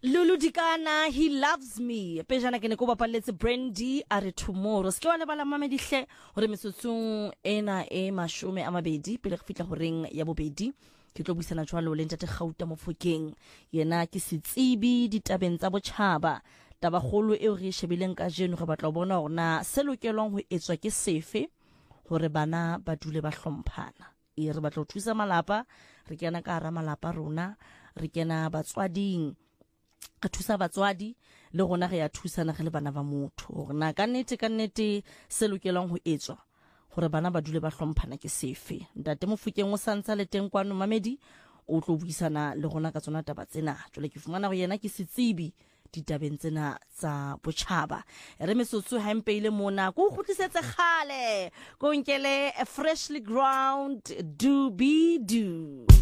Lulu Dikana, he loves me. Pejana ke ne ko bapalletse Brandy a re tomorrow. Ske wa lebala mamedihle hore metsotsong ena e mashome a mabedi pele re fitla ho reng ya bobedi. Ke tlo buisana jwalo le ntate Gauta Mofokeng. Yena ke setsibi ditabeng tsa botjhaba. Taba kgolo eo re shebileng ka jeno re batla ho bona hore na se lokelwang ho etswa ke sefe hore bana ba dule ba hlomphana. Re batla ho thusa malapa, re kena ka hara malapa rona, re kena batswading, re thusa batswadi le rona re ya thusana re le bana ba motho hore na ka nnete se lokelang ho etswa hore bana ba dule ba hlomphana ke sefe. Ntate Mofokeng o santsa le teng kwano mamedi o tlo buisana le rona ka tsona taba tsena. Jwale ke fumana go yena ke setsibi ditabeng tsena tsa botjhaba. Re metsotso ha mpeile mona go khutlisetse khale go nkele a freshly ground do be do.